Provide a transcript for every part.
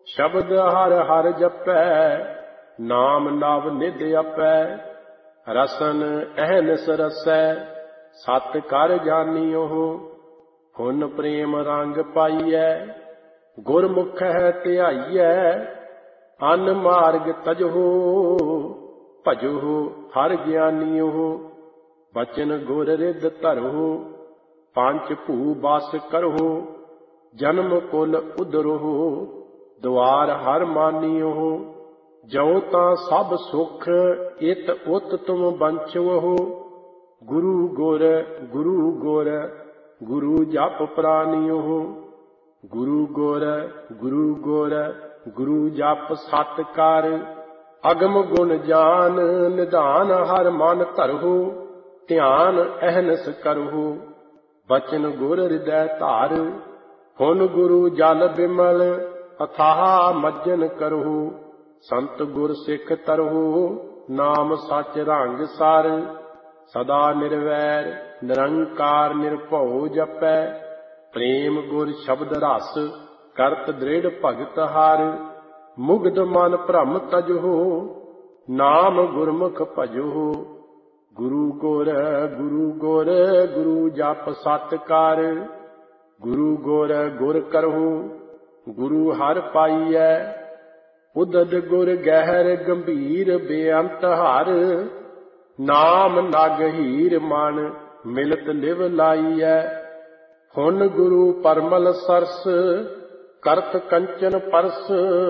ਸ਼ਬਦ ਹਰ ਹਰ ਜਪੈ, ਨਾਮ ਨਵ ਨਿਧ ਆਪੈ। ਰਸਨ ਅਹਨਿਸ ਰਸੈ, ਸਤ ਕਰ ਜਾਣਿਓ। ਹੁਨ ਪ੍ਰੇਮ ਰੰਗ ਪਾਈਐ, ਗੁਰਮੁਖ ਹੈ ਧਿਆਈਐ। ਅਨ ਮਾਰਗ ਤਜਹੁ, ਭਜਹੁ ਹਰ ਗਿਆਨੀਓ। ਬਚਨ ਗੁਰ ਰਿਦ ਧਰਹੁ, ਪੰਚ ਭੂ ਬਸ ਕਰਹੁ। ਜਨਮ ਕੁਲ ਉਦਰਹੁ, ਦੁਆਰ ਹਰ ਮਾਨੀਓ। ਜਉ ਤਾਂ ਸਭ ਸੁਖ, ਇਤ ਉਤ ਤੁਮ ਬੰਚਵਹੁ। ਗੁਰੂ ਗੁਰ ਗੁਰੂ ਗੁਰ, ਗੁਰੂ ਜਪ ਪ੍ਰਾਨਿਓ। ਗੁਰੂ ਗੁਰ ਗੁਰੂ ਗੁਰ, ਗੁਰੂ ਜਪ ਸਤ ਕਰ। ਅਗਮ ਗੁਣ ਜਾਨ, ਨਿਧਾਨ ਹਰ ਮਨ ਧਰਹੁ। ਧਿਆਨ ਅਹਨਿਸ ਕਰਹੁ, ਬਚਨ ਗੁਰ ਹਿਰਦੈ ਧਾਰ। ਹੁਨ ਗੁਰੂ ਜਲ ਬਿਮਲ, ਅਥਾਹ ਮੱਜਨ ਕਰਹੁ। ਸੰਤ ਗੁਰ ਸਿੱਖ ਤਰਹੁ, ਨਾਮ ਸਚ ਰੰਗ ਸਰ। ਸਦਾ ਨਿਰਵੈਰ ਨਿਰੰਕਾਰ ਨਿਰਭਉ ਜਪੈ। ਪ੍ਰੇਮ ਗੁਰ ਸ਼ਬਦ ਰਸ, ਕਰਤ ਦ੍ਰਿੜ ਭਗਤ ਹਰ। ਮੁਗਧ ਮਨ ਭ੍ਰਮ ਤਜਹੁ, ਨਾਮ ਗੁਰਮੁਖ ਭਜਹੁ। ਗੁਰੂ ਗੁਰ ਗੁਰੂ ਗੁਰ, ਗੁਰੂ ਜਪ ਸਤ ਕਰ। ਗੁਰੂ ਗੁਰ ਗੁਰ ਕਰਹੁ, ਗੁਰੂ ਹਰਿ ਪਾਈਐ। ਉਦਦ ਗੁਰ ਗਹਿਰ ਗੰਭੀਰ, ਬੇਅੰਤ ਹਰ। ਨਾਮ ਨਗ ਹੀਰ ਮਨ, ਮਿਲਤ ਲਿਵ ਲਾਈਐ। ਹੁਨ ਗੁਰੂ ਪਰਮਲ ਸਰਸ, ਕਰਤ ਕੰਚਨ ਪਰਸ।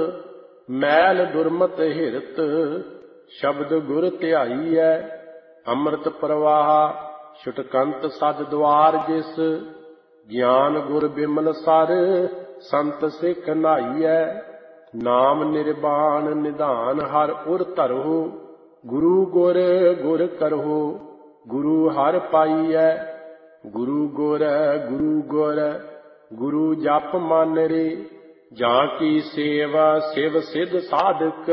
ਮੈਲ ਦੁਰਮਤ ਹਿਰਤ, ਸ਼ਬਦ ਗੁਰ ਧਿਆਈਐ। ਅੰਮ੍ਰਿਤ ਪ੍ਰਵਾਹ, ਛੁਟਕੰਤ ਸਦ ਦੁਆਰ ਜਿਸ। ਗਿਆਨ ਗੁਰ ਬਿਮਲ ਸਰ, ਸੰਤ ਸਿੱਖ ਨਾਈਐ। ਨਾਮ ਨਿਰਵਾਣ ਨਿਧਾਨ ਹਰ ਉਰ ਧਰਹੁ। ਗੁਰੂ ਗੁਰ ਗੁਰ ਕਰਹੁ, ਗੁਰੂ ਹਰਿ ਪਾਈਐ। ਗੁਰੂ ਗੁਰ ਗੁਰੂ ਗੁਰ, ਗੁਰੂ ਜਪ ਮਨ ਰੇ। ਜਾਂ ਕੀ ਸੇਵਾ ਸਿਵ ਸਿਧ ਸਾਧਕ,